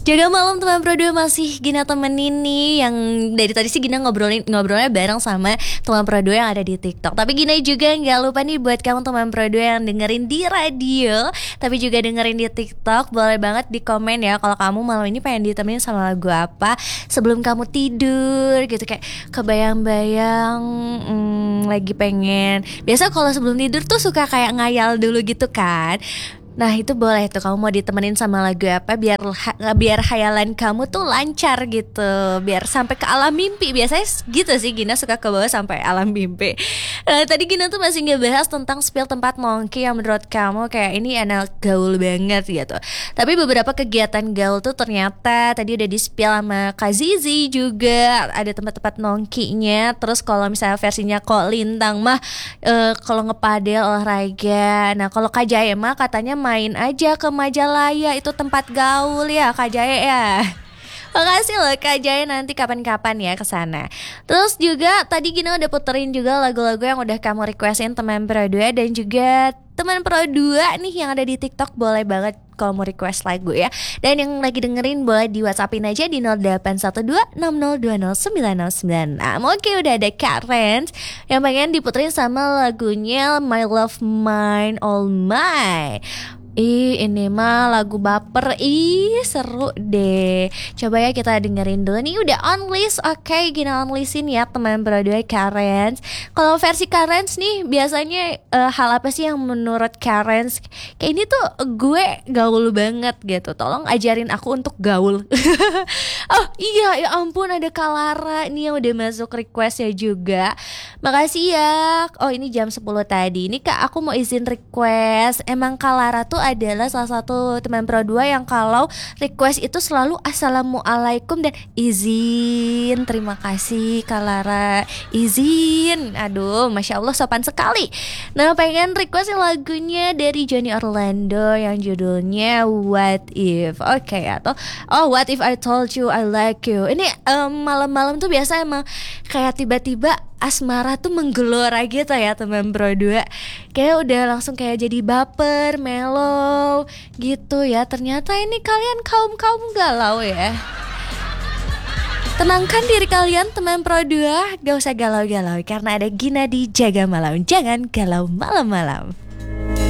Jaga malam teman Pro 2 masih Gina temenin nih. Yang dari tadi sih Gina ngobrolnya bareng sama teman Pro 2 yang ada di TikTok. Tapi Gina juga gak lupa nih buat kamu teman Pro 2 yang dengerin di radio tapi juga dengerin di TikTok, boleh banget di komen ya kalau kamu malam ini pengen ditemenin sama lagu apa sebelum kamu tidur gitu. Kayak kebayang-bayang lagi pengen. Biasa kalau sebelum tidur tuh suka kayak ngayal dulu gitu kan. Nah itu boleh tuh, kamu mau ditemenin sama lagu apa biar hayalan kamu tuh lancar gitu, biar sampai ke alam mimpi. Biasanya gitu sih, Gina suka ke bawah sampai alam mimpi. Nah tadi Gina tuh masih ngebahas tentang spill tempat nongki yang menurut kamu kayak ini anak gaul banget gitu. Tapi beberapa kegiatan gaul tuh ternyata tadi udah di spill sama Kak Zizi juga, ada tempat-tempat nongkinya. Terus kalau misalnya versinya Kok Lintang mah kalau ngepadel olahraga. Nah kalau Kak Jaya mah katanya main aja ke Majalaya, itu tempat gaul ya Kak Jaya ya. Makasih loh Kak Jaya, nanti kapan-kapan ya ke sana. Terus juga tadi Gina udah puterin juga lagu-lagu yang udah kamu requestin teman Pro 2 dan juga teman Pro 2 nih yang ada di TikTok. Boleh banget kalau mau request lagu ya. Dan yang lagi dengerin boleh di WhatsAppin aja di 081260209096. Oke, udah ada Kak Rens yang pengen diputerin sama lagunya My Love Mine All Mine. Ini mah lagu baper. Seru deh. Coba ya kita dengerin dulu. Nih udah on list. Oke, Gina on listin ya teman Pro 2 Karens. Kalau versi Karens nih biasanya hal apa sih yang menurut Karens kayak ini tuh gue gaul banget gitu. Tolong ajarin aku untuk gaul. Oh iya, ya ampun, ada Kalara nih yang udah masuk requestnya juga. Makasih ya. Oh ini jam 10 tadi. Ini Kak, aku mau izin request. Emang Kalara tuh adalah salah satu teman Pro 2 yang kalau request itu selalu assalamualaikum dan izin. Terima kasih Kalara, izin. Aduh, Masya Allah sopan sekali. Nah pengen request lagunya dari Johnny Orlando yang judulnya What If. Oke, atau What If I Told You I Like You. Ini malam-malam tuh biasa emang kayak tiba-tiba asmara tuh menggelora gitu ya teman Pro 2. Kayak udah langsung kayak jadi baper, mellow gitu ya. Ternyata ini kalian kaum galau ya. Tenangkan diri kalian teman Pro 2, gak usah galau-galau karena ada Gina di Jaga Malam. Jangan galau malam-malam.